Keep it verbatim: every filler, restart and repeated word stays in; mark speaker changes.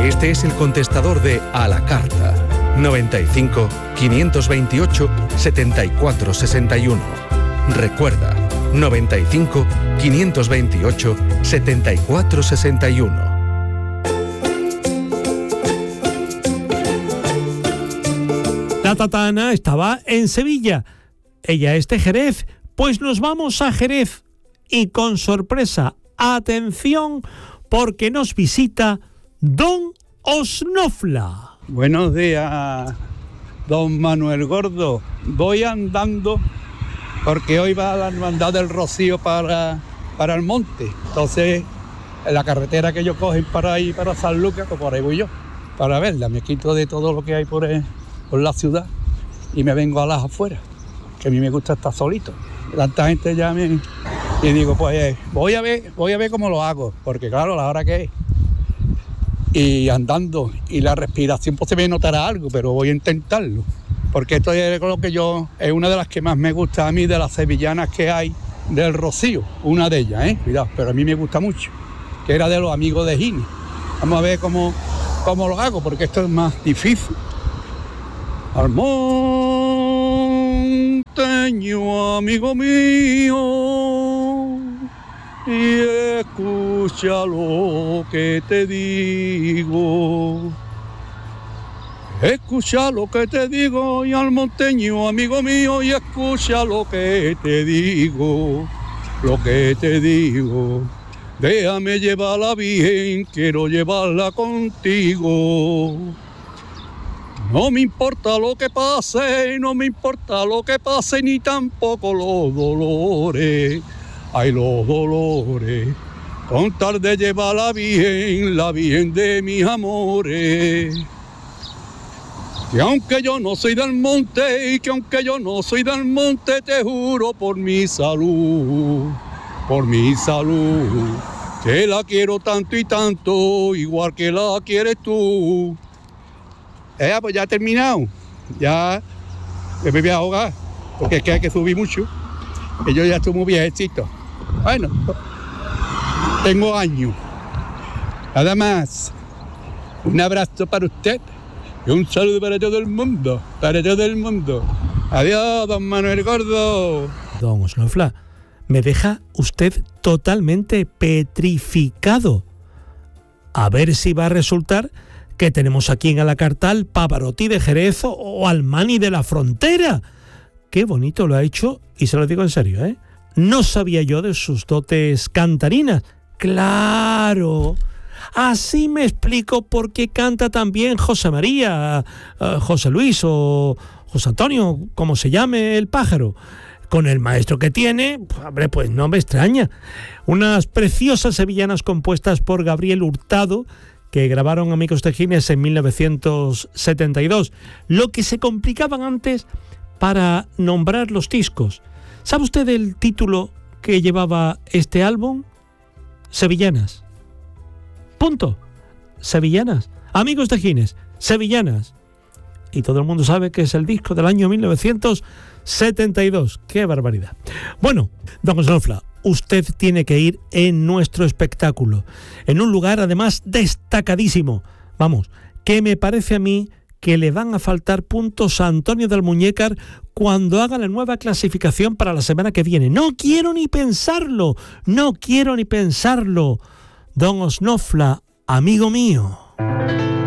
Speaker 1: Este es el contestador de A la Carta. noventa y cinco, quinientos veintiocho, setenta y cuatro sesenta y uno. Recuerda, noventa y cinco, quinientos veintiocho, setenta y cuatro sesenta y uno.
Speaker 2: La Tatana estaba en Sevilla. Ella es de Jerez. Pues nos vamos a Jerez. Y con sorpresa, atención, porque nos visita Don Osnofla.
Speaker 3: Buenos días, don Manuel Gordo. Voy andando porque hoy va la hermandad del Rocío para, para el monte. Entonces, en la carretera que ellos cogen para ir para San Lucas, pues por ahí voy yo, para verla. Me quito de todo lo que hay por, el, por la ciudad y me vengo a las afueras, que a mí me gusta estar solito. Tanta gente ya me... Y digo, pues voy a ver, voy a ver cómo lo hago, porque claro, la hora que es. Y andando, y la respiración pues se me notará algo, pero voy a intentarlo, porque esto es lo que yo, es una de las que más me gusta a mí de las sevillanas que hay del Rocío, una de ellas, ¿eh? Cuidado, pero a mí me gusta mucho, que era de los amigos de Gini. Vamos a ver cómo, cómo lo hago, porque esto es más difícil. Al monteño, amigo mío, y escucha lo que te digo. Escucha lo que te digo, y al monteño, amigo mío, y escucha lo que te digo, lo que te digo. Déjame llevarla bien, quiero llevarla contigo. No me importa lo que pase, no me importa lo que pase, ni tampoco los dolores. Ay, los dolores, con tal de llevarla bien, la bien de mis amores. Que aunque yo no soy del monte, y que aunque yo no soy del monte, te juro por mi salud, por mi salud, que la quiero tanto y tanto, igual que la quieres tú. Eh, pues ya he terminado, ya me voy a ahogar, porque es que hay que subir mucho, que yo ya estoy muy viejecito. Bueno, tengo años. Nada más. Un abrazo para usted y un saludo para todo el mundo, para todo el mundo. Adiós, don Manuel Gordo.
Speaker 2: Don Osnofla, me deja usted totalmente petrificado. A ver si va a resultar que tenemos aquí en Alacartal Pavarotti de Jerez o Almani de la Frontera. Qué bonito lo ha hecho, y se lo digo en serio, ¿eh? No sabía yo de sus dotes cantarinas. ¡Claro! Así me explico por qué canta también José María, uh, José Luis o José Antonio, como se llame el pájaro. Con el maestro que tiene, hombre, pues no me extraña. Unas preciosas sevillanas compuestas por Gabriel Hurtado, que grabaron Amigos de Gines en mil novecientos setenta y dos. Lo que se complicaban antes para nombrar los discos. ¿Sabe usted el título que llevaba este álbum? Sevillanas. Punto. Sevillanas. Amigos de Gines. Sevillanas. Y todo el mundo sabe que es el disco del año mil novecientos setenta y dos. ¡Qué barbaridad! Bueno, don Osnofla, usted tiene que ir en nuestro espectáculo, en un lugar además destacadísimo. Vamos, que me parece a mí que le van a faltar puntos a Antonio del Muñécar cuando haga la nueva clasificación para la semana que viene. No quiero ni pensarlo, no quiero ni pensarlo. Don Osnofla, amigo mío.